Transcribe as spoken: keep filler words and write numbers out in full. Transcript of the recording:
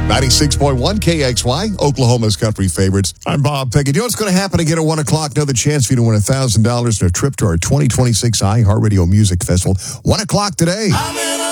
ninety-six point one K X Y, Oklahoma's country favorites. I'm Bob Pickett. You know what's going to happen again at one o'clock? Another chance for you to win one thousand dollars and a trip to our twenty twenty-six iHeartRadio Music Festival. one o'clock today.